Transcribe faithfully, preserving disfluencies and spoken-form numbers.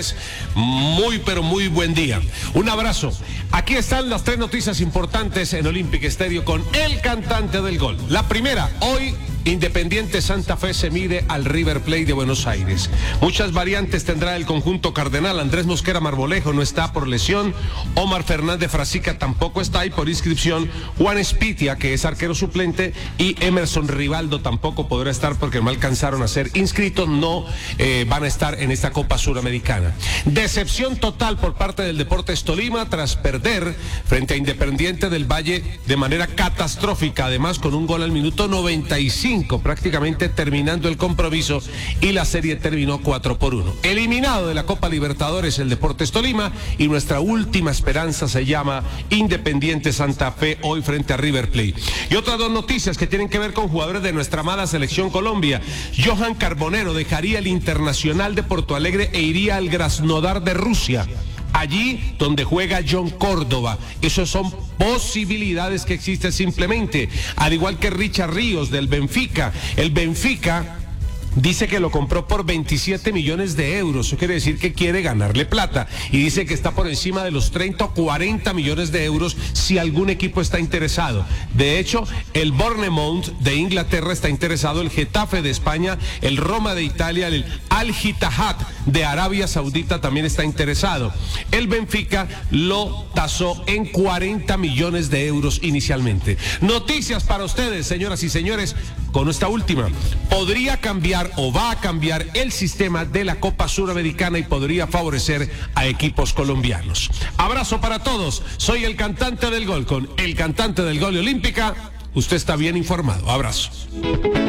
señores, muy pero muy buen día. Un abrazo. Aquí están las tres noticias importantes en Olympic Stereo con el cantante del gol. La primera, hoy Independiente Santa Fe se mide al River Plate de Buenos Aires. Muchas variantes tendrá el conjunto cardenal. Andrés Mosquera Marmolejo no está por lesión. Omar Fernández Frasica tampoco está y por inscripción Juan Espitia, que es arquero suplente, y Emerson Rivaldo tampoco podrá estar porque no alcanzaron a ser inscritos. No eh, van a estar en esta Copa Suramericana. Decepción total por parte del Deportes Tolima tras perder frente a Independiente del Valle de manera catastrófica, además con un gol al minuto noventa y cinco, prácticamente terminando el compromiso, y la serie terminó cuatro por uno. Eliminado de la Copa Libertadores el Deportes Tolima, y nuestra última esperanza se llama Independiente Santa Fe hoy frente a River Plate. Y otras dos noticias que tienen que ver con jugadores de nuestra amada selección Colombia. Johan Carbonero dejaría el Internacional de Porto Alegre e iría al Krasnodar de Rusia, allí donde juega John Córdoba. Esas son posibilidades que existen simplemente, al igual que Richard Ríos del Benfica. El Benfica dice que lo compró por veintisiete millones de euros. Eso quiere decir que quiere ganarle plata. Y dice que está por encima de los treinta o cuarenta millones de euros si algún equipo está interesado. De hecho, el Bournemouth de Inglaterra está interesado, el Getafe de España, el Roma de Italia, el Al-Ittihad de Arabia Saudita también está interesado. El Benfica lo tasó en cuarenta millones de euros inicialmente. Noticias para ustedes, señoras y señores, con esta última. Podría cambiar o va a cambiar el sistema de la Copa Suramericana y podría favorecer a equipos colombianos. Abrazo para todos. Soy el cantante del gol con el cantante del gol de Olímpica. Usted está bien informado. Abrazo.